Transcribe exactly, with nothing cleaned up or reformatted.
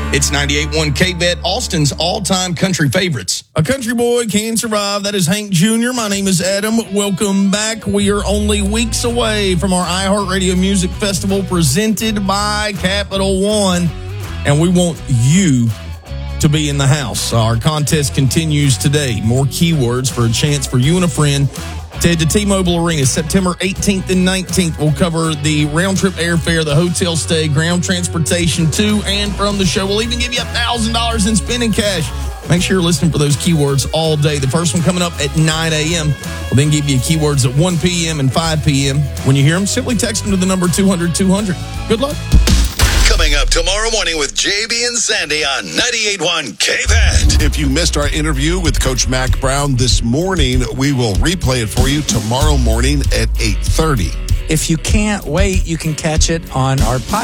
It's ninety-eight point one K-Bet, Austin's all-time country favorites. A country boy can survive. That is Hank Junior My name is Adam. Welcome back. We are only weeks away from our iHeartRadio Music Festival presented by Capital One, and we want you to be in the house. Our contest continues today. More keywords for a chance for you and a friend to head to T-Mobile Arena September eighteenth and nineteenth. We'll cover the round-trip airfare, the hotel stay, ground transportation to and from the show. We'll even give you one thousand dollars in spending cash. Make sure you're listening for those keywords all day. The first one coming up at nine a.m. We'll then give you keywords at one p.m. and five p.m. When you hear them, simply text them to the number two hundred two hundred. Good luck. Coming up tomorrow morning with J B and Sandy on ninety-eight point one K-Bet. If you missed our interview with Coach Mack Brown this morning, we will replay it for you tomorrow morning at eight thirty. If you can't wait, you can catch it on our podcast.